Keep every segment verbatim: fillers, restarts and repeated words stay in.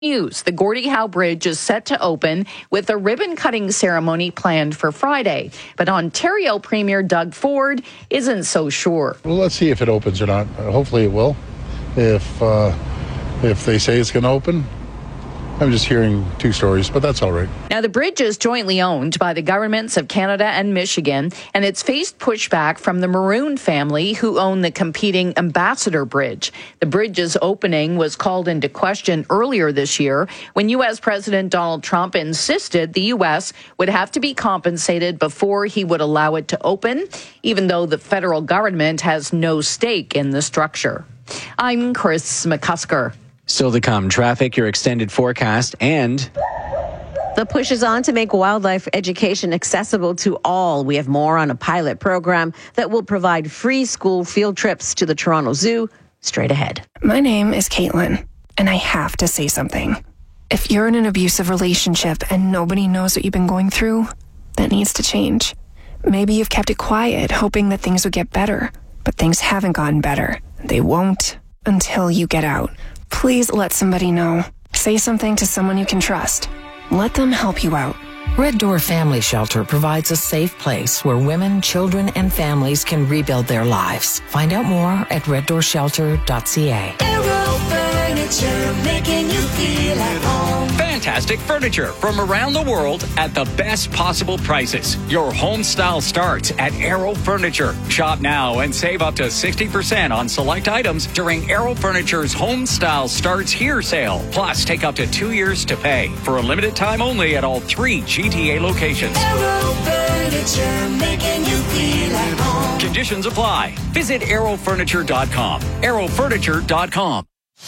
News. The Gordie Howe Bridge is set to open with a ribbon-cutting ceremony planned for Friday. But Ontario Premier Doug Ford isn't so sure. Well, let's see if it opens or not. Uh, hopefully it will. If, uh, if they say it's going to open, I'm just hearing two stories, but that's all right. Now, the bridge is jointly owned by the governments of Canada and Michigan, and it's faced pushback from the Maroon family, who own the competing Ambassador Bridge. The bridge's opening was called into question earlier this year when U S President Donald Trump insisted the U S would have to be compensated before he would allow it to open, even though the federal government has no stake in the structure. I'm Chris McCusker. Still to come, traffic, your extended forecast, and the push is on to make wildlife education accessible to all. We have more on a pilot program that will provide free school field trips to the Toronto Zoo straight ahead. My name is Caitlin, and I have to say something. If you're in an abusive relationship and nobody knows what you've been going through, that needs to change. Maybe you've kept it quiet, hoping that things would get better, but things haven't gotten better. They won't until you get out. Please let somebody know. Say something to someone you can trust. Let them help you out. Red Door Family Shelter provides a safe place where women, children, and families can rebuild their lives. Find out more at red door shelter dot c a. Arrow Furniture, making you feel at home. Fantastic furniture from around the world at the best possible prices. Your home style starts at Arrow Furniture. Shop now and save up to sixty percent on select items during Arrow Furniture's Home Style Starts Here sale. Plus, take up to two years to pay for a limited time only at all three G T A locations. Arrow Furniture, making you feel at home. Conditions apply. Visit arrow furniture dot com. arrow furniture dot com.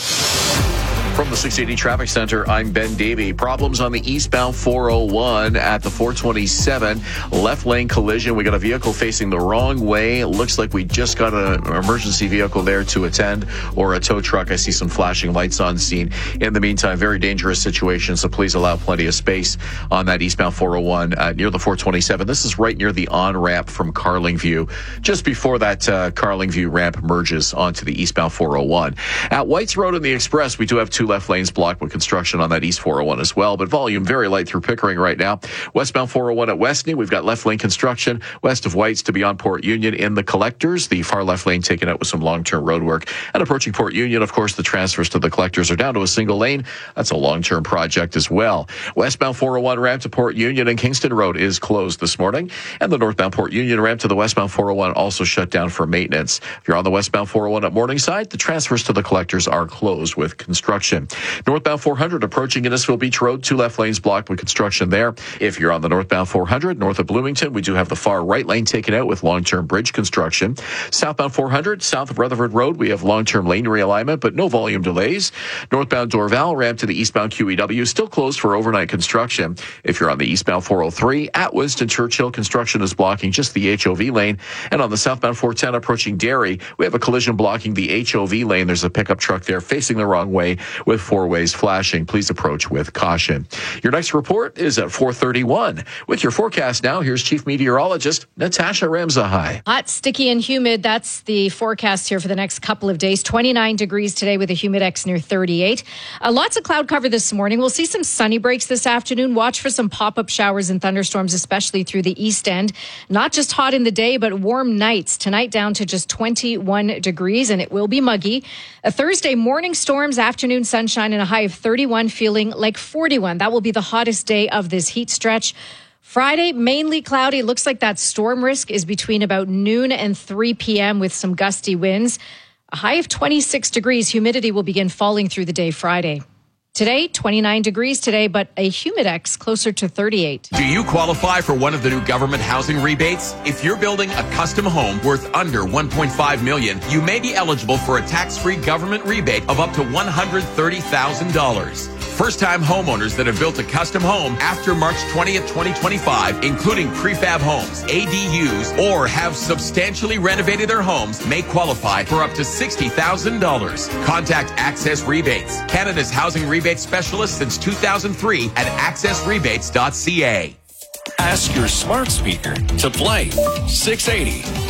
From the six eighty Traffic Center, I'm Ben Davey. Problems on the eastbound four oh one at the four twenty-seven. Left lane collision. We got a vehicle facing the wrong way. It looks like we just got an emergency vehicle there to attend, or a tow truck. I see some flashing lights on scene. In the meantime, very dangerous situation, so please allow plenty of space on that eastbound four oh one uh, near the four twenty-seven. This is right near the on-ramp from Carlingview, just before that uh, Carlingview ramp merges onto the eastbound four oh one. At Whites Road and the Express, we do have two left lanes blocked with construction on that east four oh one as well, but volume very light through Pickering right now. Westbound four oh one at Westney, we've got left lane construction west of Whites to beyond Port Union in the collectors. The far left lane taken out with some long-term road work. And approaching Port Union, of course, the transfers to the collectors are down to a single lane. That's a long-term project as well. Westbound four oh one ramp to Port Union and Kingston Road is closed this morning. And the northbound Port Union ramp to the westbound four oh one also shut down for maintenance. If you're on the westbound four oh one at Morningside, the transfers to the collectors are closed with construction. Northbound four hundred approaching Innisfil Beach Road, two left lanes blocked with construction there. If you're on the northbound four hundred north of Bloomington, we do have the far right lane taken out with long-term bridge construction. Southbound four hundred south of Rutherford Road, we have long-term lane realignment, but no volume delays. Northbound Dorval ramp to the eastbound Q E W still closed for overnight construction. If you're on the eastbound four oh three at Winston Churchill, construction is blocking just the H O V lane. And on the southbound four ten approaching Derry, we have a collision blocking the H O V lane. There's a pickup truck there facing the wrong way with four ways flashing. Please approach with caution. Your next report is at four thirty-one. With your forecast now, here's Chief Meteorologist Natasha Ramzahai. Hot, sticky, and humid. That's the forecast here for the next couple of days. twenty-nine degrees today with a humidex near thirty-eight. Uh, lots of cloud cover this morning. We'll see some sunny breaks this afternoon. Watch for some pop-up showers and thunderstorms, especially through the east end. Not just hot in the day, but warm nights. Tonight down to just twenty-one degrees, and it will be muggy. A Thursday morning storms, afternoon sunshine, and a high of thirty-one, feeling like forty-one. That will be the hottest day of this heat stretch. Friday, mainly cloudy. Looks like that storm risk is between about noon and three p.m. with some gusty winds. A high of twenty-six degrees. Humidity will begin falling through the day Friday. Today, twenty-nine degrees today, but a humidex closer to thirty-eight. Do you qualify for one of the new government housing rebates? If you're building a custom home worth under one point five million dollars, you may be eligible for a tax-free government rebate of up to one hundred thirty thousand dollars. First-time homeowners that have built a custom home after March twentieth, twenty twenty-five, including prefab homes, A D Us, or have substantially renovated their homes, may qualify for up to sixty thousand dollars. Contact Access Rebates, Canada's housing rebate specialist since two thousand three at access rebates dot c a. Ask your smart speaker to play six eighty.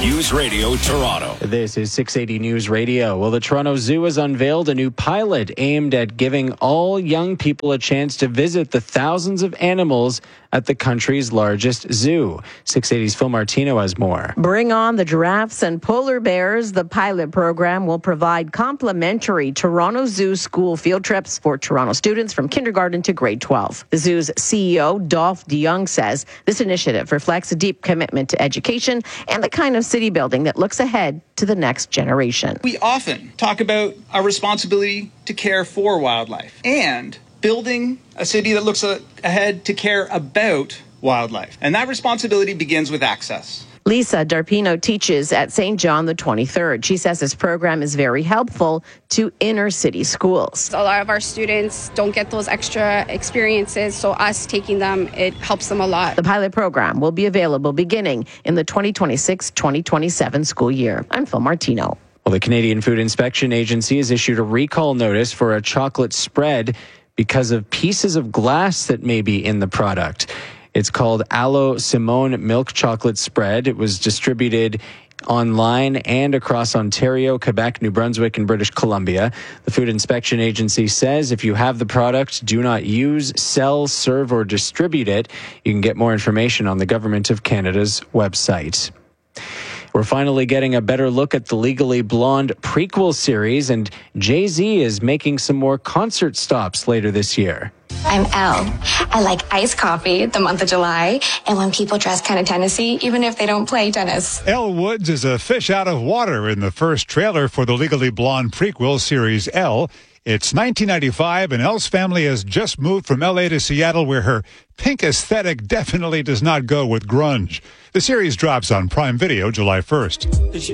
News Radio Toronto. This is six eighty News Radio. Well, the Toronto Zoo has unveiled a new pilot aimed at giving all young people a chance to visit the thousands of animals at the country's largest zoo. six eighty's Phil Martino has more. Bring on the giraffes and polar bears. The pilot program will provide complimentary Toronto Zoo school field trips for Toronto students from kindergarten to grade twelve. The zoo's C E O, Dolph DeYoung, says this initiative reflects a deep commitment to education and the kind of city building that looks ahead to the next generation. We often talk about our responsibility to care for wildlife and building a city that looks ahead to care about wildlife. And that responsibility begins with access. Lisa Darpino teaches at Saint John the twenty-third. She says this program is very helpful to inner city schools. A lot of our students don't get those extra experiences, so us taking them, it helps them a lot. The pilot program will be available beginning in the twenty twenty-six twenty twenty-seven school year. I'm Phil Martino. Well, the Canadian Food Inspection Agency has issued a recall notice for a chocolate spread because of pieces of glass that may be in the product. It's called Alo Simone Milk Chocolate Spread. It was distributed online and across Ontario, Quebec, New Brunswick, and British Columbia. The Food Inspection Agency says if you have the product, do not use, sell, serve, or distribute it. You can get more information on the Government of Canada's website. We're finally getting a better look at the Legally Blonde prequel series, and Jay-Z is making some more concert stops later this year. I'm Elle. I like iced coffee the month of July, and when people dress kind of Tennessee, even if they don't play tennis. Elle Woods is a fish out of water in the first trailer for the Legally Blonde prequel series Elle. It's nineteen ninety-five, and Elle's family has just moved from L A to Seattle, where her pink aesthetic definitely does not go with grunge. The series drops on Prime Video July first.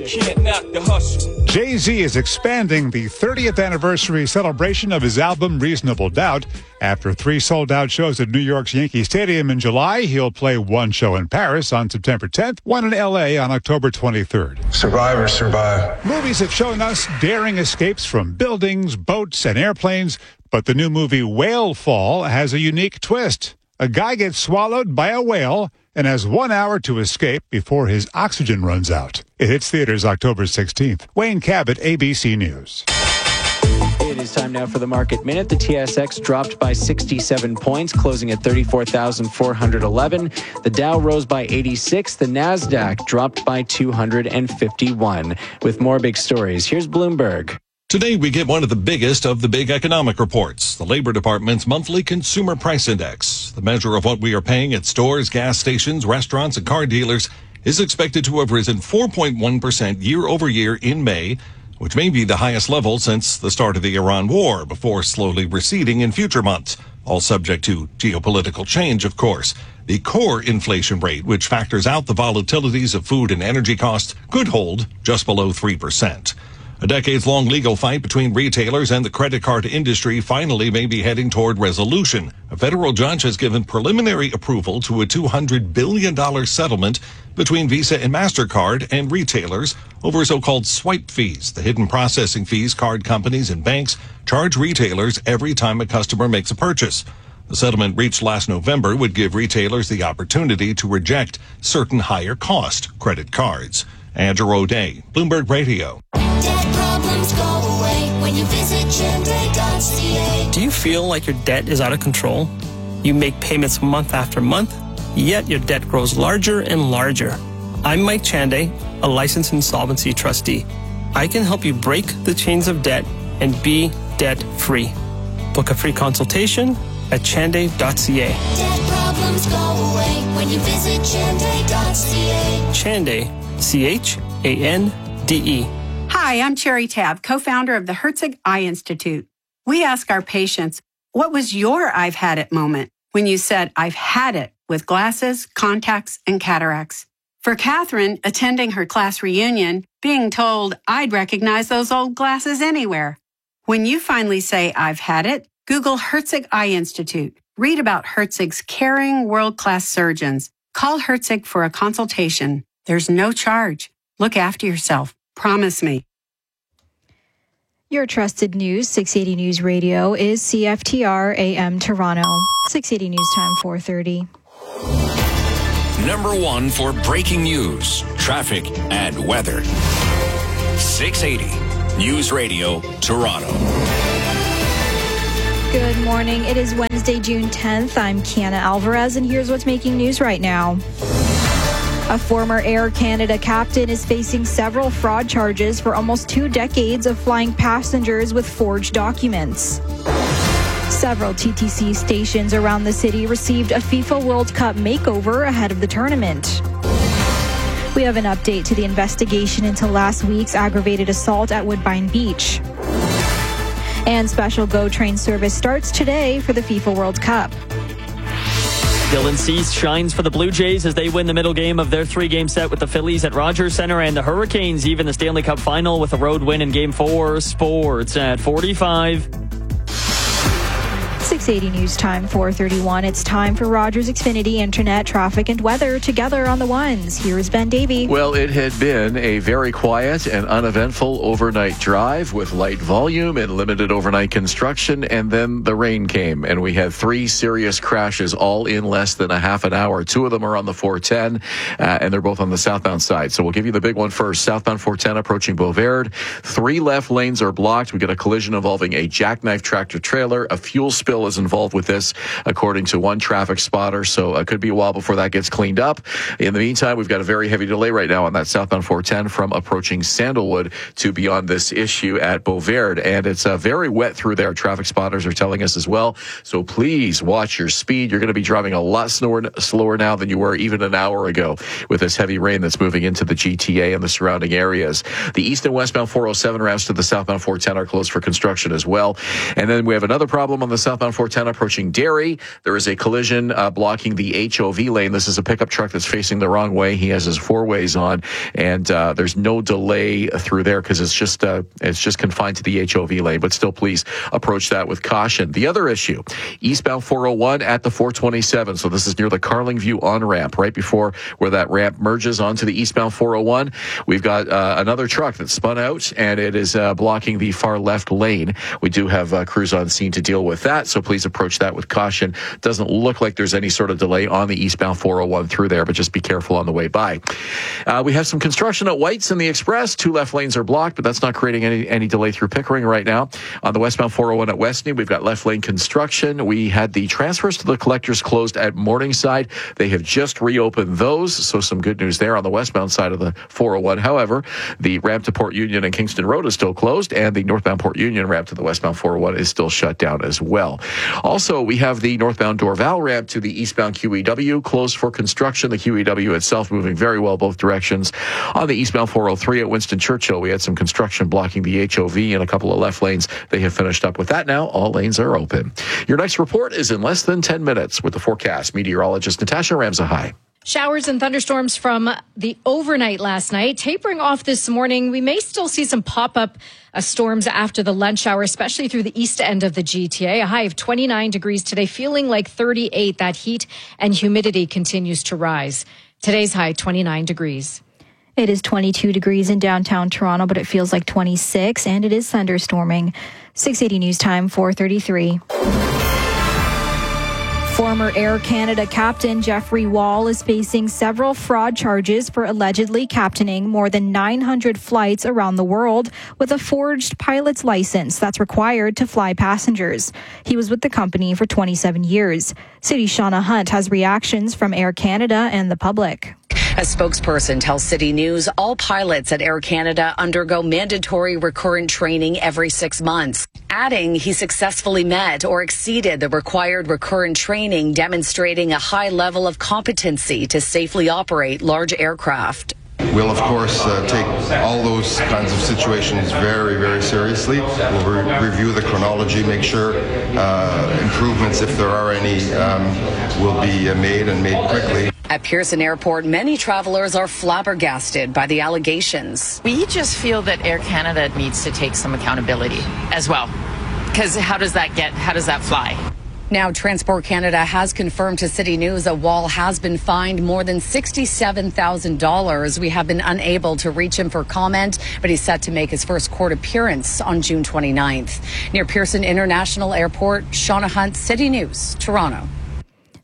Jay-Z is expanding the thirtieth anniversary celebration of his album Reasonable Doubt. After three sold-out shows at New York's Yankee Stadium in July, he'll play one show in Paris on September tenth, one in L A on October twenty-third. Survivors survive. Movies have shown us daring escapes from buildings, boats, and airplanes, but the new movie Whale Fall has a unique twist. A guy gets swallowed by a whale and has one hour to escape before his oxygen runs out. It hits theaters October sixteenth. Wayne Cabot, A B C News. It is time now for the Market Minute. The T S X dropped by sixty-seven points, closing at thirty-four thousand four hundred eleven. The Dow rose by eighty-six. The NASDAQ dropped by two hundred fifty-one. With more big stories, here's Bloomberg. Today, we get one of the biggest of the big economic reports, the Labor Department's monthly Consumer Price Index. The measure of what we are paying at stores, gas stations, restaurants, and car dealers is expected to have risen four point one percent year over year in May, which may be the highest level since the start of the Iran war, before slowly receding in future months, all subject to geopolitical change, of course. The core inflation rate, which factors out the volatilities of food and energy costs, could hold just below three percent. A decades-long legal fight between retailers and the credit card industry finally may be heading toward resolution. A federal judge has given preliminary approval to a two hundred billion dollars settlement between Visa and MasterCard and retailers over so-called swipe fees, the hidden processing fees card companies and banks charge retailers every time a customer makes a purchase. The settlement reached last November would give retailers the opportunity to reject certain higher-cost credit cards. Andrew O'Day, Bloomberg Radio. Debt problems go away when you visit Chande dot C A. Do you feel like your debt is out of control? You make payments month after month, yet your debt grows larger and larger. I'm Mike Chande, a licensed insolvency trustee. I can help you break the chains of debt and be debt-free. Book a free consultation at Chande dot C A. Debt problems go away when you visit Chande dot C A. Chande, C H A N D E. Hi, I'm Cherry Tabb, co-founder of the Herzig Eye Institute. We ask our patients, what was your I've had it moment when you said, I've had it with glasses, contacts, and cataracts? For Catherine, attending her class reunion, being told I'd recognize those old glasses anywhere. When you finally say, I've had it, Google Herzig Eye Institute. Read about Herzig's caring world-class surgeons. Call Herzig for a consultation. There's no charge. Look after yourself. Promise me. Your trusted news, six eighty News Radio, is C F T R A M Toronto. six eighty News Time, four thirty. number one for breaking news, traffic, and weather. six eighty News Radio, Toronto. Good morning. It is Wednesday, June tenth. I'm Kiana Alvarez, and here's what's making news right now. A former Air Canada captain is facing several fraud charges for almost two decades of flying passengers with forged documents. Several T T C stations around the city received a FIFA World Cup makeover ahead of the tournament. We have an update to the investigation into last week's aggravated assault at Woodbine Beach. And special GO train service starts today for the FIFA World Cup. Dylan Cease shines for the Blue Jays as they win the middle game of their three-game set with the Phillies at Rogers Centre, and the Hurricanes even the Stanley Cup final with a road win in Game four. Sports at forty-five. six eighty News Time, four thirty-one. It's time for Rogers Xfinity Internet, traffic, and weather together on the ones. Here's Ben Davey. Well, it had been a very quiet and uneventful overnight drive with light volume and limited overnight construction, and then the rain came, and we had three serious crashes all in less than a half an hour. Two of them are on the four ten, uh, and they're both on the southbound side. So we'll give you the big one first. Southbound four ten approaching Beauvert. Three left lanes are blocked. We get a collision involving a jackknife tractor trailer. A fuel spill is involved with this, according to one traffic spotter. So it could be a while before that gets cleaned up. In the meantime, we've got a very heavy delay right now on that southbound four ten from approaching Sandalwood to beyond this issue at Beauvert. And it's uh, very wet through there. Traffic spotters are telling us as well. So please watch your speed. You're going to be driving a lot slower, slower now than you were even an hour ago with this heavy rain that's moving into the G T A and the surrounding areas. The east and westbound four oh seven routes to the southbound four ten are closed for construction as well. And then we have another problem on the southbound four ten approaching Derry. There is a collision uh, blocking the H O V lane. This is a pickup truck that's facing the wrong way. He has his four ways on, and uh, there's no delay through there because it's just uh, it's just confined to the H O V lane. But still, please approach that with caution. The other issue, eastbound four oh one at the four twenty-seven. So this is near the Carlingview on-ramp, right before where that ramp merges onto the eastbound four oh one. We've got uh, another truck that spun out, and it is uh, blocking the far left lane. We do have uh, crews on scene to deal with that, so please approach that with caution. Doesn't look like there's any sort of delay on the eastbound four oh one through there, but just be careful on the way by. Uh, we have some construction at White's in the Express. Two left lanes are blocked, but that's not creating any, any delay through Pickering right now. On the westbound four oh one at Westney, we've got left lane construction. We had the transfers to the collectors closed at Morningside. They have just reopened those, so some good news there on the westbound side of the four oh one. However, the ramp to Port Union and Kingston Road is still closed, and the northbound Port Union ramp to the westbound four oh one is still shut down as well. Also, we have the northbound Dorval ramp to the eastbound Q E W closed for construction. The Q E W itself moving very well both directions. On the eastbound four oh three at Winston Churchill, we had some construction blocking the H O V and a couple of left lanes. They have finished up with that now. All lanes are open. Your next report is in less than ten minutes with the forecast. Meteorologist Natasha Ramsahai. Showers and thunderstorms from the overnight last night, tapering off this morning. We may still see some pop-up uh, storms after the lunch hour, especially through the east end of the G T A. A high of twenty-nine degrees today, feeling like thirty-eight. That heat and humidity continues to rise. Today's high, twenty-nine degrees. It is twenty-two degrees in downtown Toronto, but it feels like twenty-six, and it is thunderstorming. six eighty News Time, four thirty-three. Former Air Canada captain Jeffrey Wall is facing several fraud charges for allegedly captaining more than nine hundred flights around the world with a forged pilot's license that's required to fly passengers. He was with the company for twenty-seven years. City Shauna Hunt has reactions from Air Canada and the public. A spokesperson tells City News all pilots at Air Canada undergo mandatory recurrent training every six months, adding he successfully met or exceeded the required recurrent training, demonstrating a high level of competency to safely operate large aircraft. We'll, of course, uh, take all those kinds of situations very, very seriously. We'll re- review the chronology, make sure uh, improvements, if there are any, um, will be uh, made and made quickly. At Pearson Airport, many travelers are flabbergasted by the allegations. We just feel that Air Canada needs to take some accountability as well. Because how does that get, how does that fly? Now, Transport Canada has confirmed to City News that Wall has been fined more than sixty-seven thousand dollars. We have been unable to reach him for comment, but he's set to make his first court appearance on June twenty-ninth. Near Pearson International Airport, Shauna Hunt, City News, Toronto.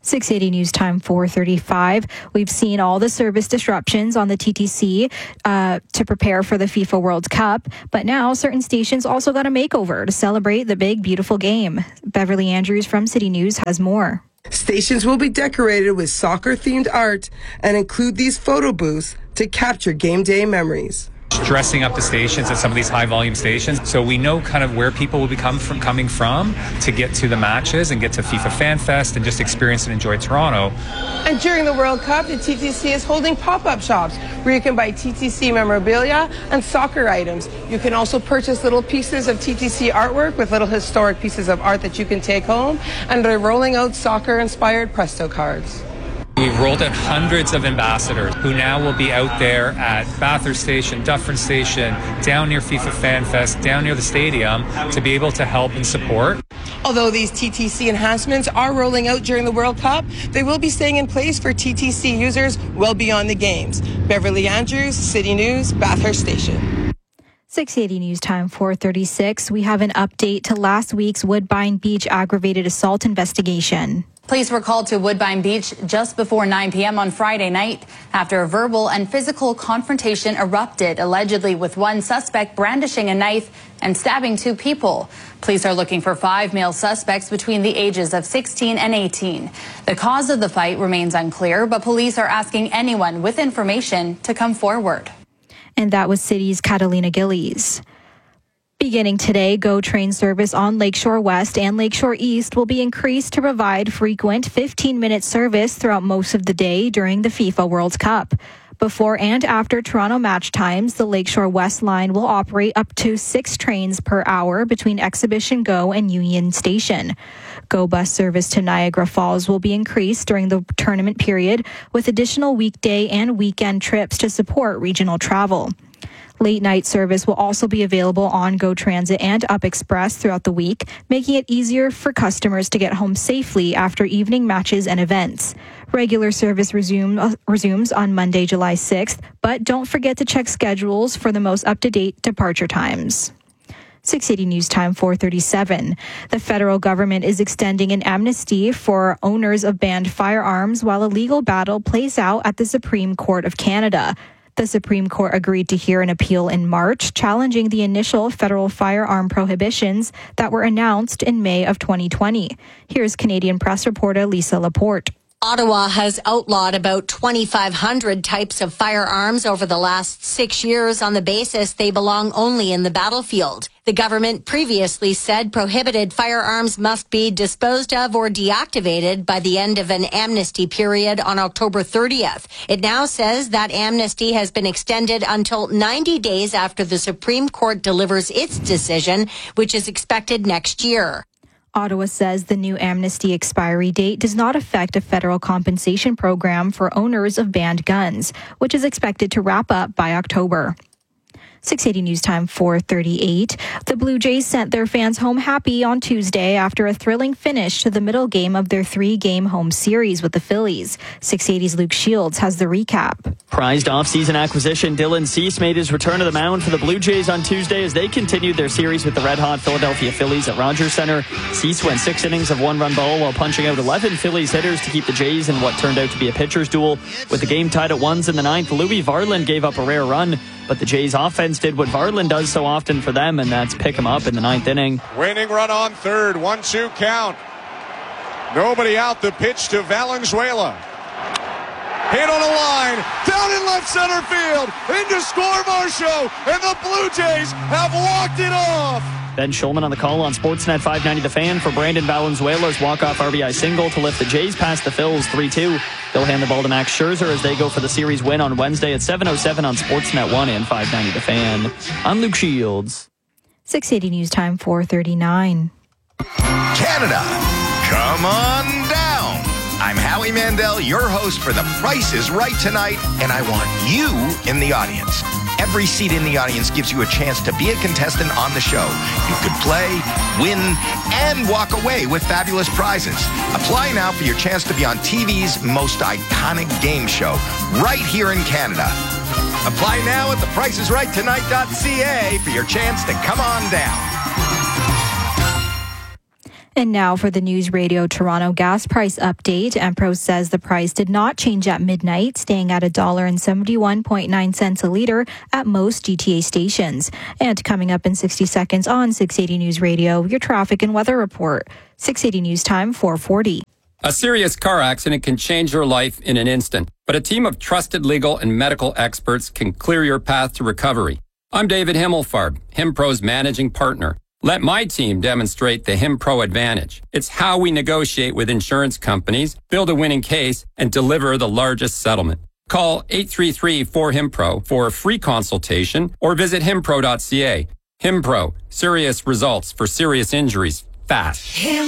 six eighty News Time four thirty-five. We've seen all the service disruptions on the T T C uh, to prepare for the FIFA World Cup, but now certain stations also got a makeover to celebrate the big, beautiful game. Beverly Andrews from City News has more. Stations will be decorated with soccer-themed art and include these photo booths to capture game day memories. Dressing up the stations at some of these high volume stations, so we know kind of where people will be come from, coming from to get to the matches and get to FIFA Fan Fest and just experience and enjoy Toronto. And during the World Cup, the T T C is holding pop-up shops where you can buy T T C memorabilia and soccer items. You can also purchase little pieces of T T C artwork with little historic pieces of art that you can take home, and they're rolling out soccer-inspired Presto cards. We've rolled out hundreds of ambassadors who now will be out there at Bathurst Station, Dufferin Station, down near FIFA Fan Fest, down near the stadium to be able to help and support. Although these T T C enhancements are rolling out during the World Cup, they will be staying in place for T T C users well beyond the games. Beverly Andrews, City News, Bathurst Station. six eighty News Time four thirty-six. We have an update to last week's Woodbine Beach aggravated assault investigation. Police were called to Woodbine Beach just before nine p.m. on Friday night after a verbal and physical confrontation erupted, allegedly with one suspect brandishing a knife and stabbing two people. Police are looking for five male suspects between the ages of sixteen and eighteen. The cause of the fight remains unclear, but police are asking anyone with information to come forward. And that was City's Catalina Gillies. Beginning today, GO train service on Lakeshore West and Lakeshore East will be increased to provide frequent fifteen-minute service throughout most of the day during the FIFA World Cup. Before and after Toronto match times, the Lakeshore West line will operate up to six trains per hour between Exhibition GO and Union Station. GO bus service to Niagara Falls will be increased during the tournament period, with additional weekday and weekend trips to support regional travel. Late night service will also be available on GO Transit and Up Express throughout the week, making it easier for customers to get home safely after evening matches and events. Regular service resume, uh, resumes on Monday, July sixth, but don't forget to check schedules for the most up-to-date departure times. six eighty News Time four thirty-seven. The federal government is extending an amnesty for owners of banned firearms while a legal battle plays out at the Supreme Court of Canada. The Supreme Court agreed to hear an appeal in March, challenging the initial federal firearm prohibitions that were announced in May of twenty twenty. Here's Canadian press reporter Lisa Laporte. Ottawa has outlawed about twenty-five hundred types of firearms over the last six years on the basis they belong only in the battlefield. The government previously said prohibited firearms must be disposed of or deactivated by the end of an amnesty period on October thirtieth. It now says that amnesty has been extended until ninety days after the Supreme Court delivers its decision, which is expected next year. Ottawa says the new amnesty expiry date does not affect a federal compensation program for owners of banned guns, which is expected to wrap up by October. six eighty News Time four thirty-eight. The Blue Jays sent their fans home happy on Tuesday after a thrilling finish to the middle game of their three-game home series with the Phillies. six eighty's Luke Shields has the recap. Prized off-season acquisition Dylan Cease made his return to the mound for the Blue Jays on Tuesday as they continued their series with the red-hot Philadelphia Phillies at Rogers Center. Cease went six innings of one-run ball while punching out eleven Phillies hitters to keep the Jays in what turned out to be a pitcher's duel. With the game tied at ones in the ninth, Louis Varland gave up a rare run, but the Jays offense did what Varland does so often for them, and that's pick him up in the ninth inning. Winning run on third, one two count. Nobody out, the pitch to Valenzuela. Hit on a line, down in left center field, into score Marshall, and the Blue Jays have walked it off. Ben Schulman on the call on Sportsnet five ninety The Fan for Brandon Valenzuela's walk-off R B I single to lift the Jays past the Phils three two. They'll hand the ball to Max Scherzer as they go for the series win on Wednesday at seven oh seven on Sportsnet one and five ninety The Fan. I'm Luke Shields. six eighty News Time four thirty-nine. Canada, come on down. I'm Howie Mandel, your host for The Price is Right tonight, and I want you in the audience. Every seat in the audience gives you a chance to be a contestant on the show. You could play, win, and walk away with fabulous prizes. Apply now for your chance to be on T V's most iconic game show, right here in Canada. Apply now at the price is right tonight dot c a for your chance to come on down. And now for the News Radio Toronto gas price update. Empro says the price did not change at midnight, staying at one dollar and seventy-one point nine cents a litre at most G T A stations. And coming up in sixty seconds on six eighty News Radio, your traffic and weather report. six eighty News Time, four forty. A serious car accident can change your life in an instant, but a team of trusted legal and medical experts can clear your path to recovery. I'm David Himmelfarb, HimPro's managing partner. Let my team demonstrate the HimPro advantage. It's how we negotiate with insurance companies, build a winning case, and deliver the largest settlement. Call eight three three, four, HIMPRO for a free consultation or visit himpro dot c a. HimPro, serious results for serious injuries, fast.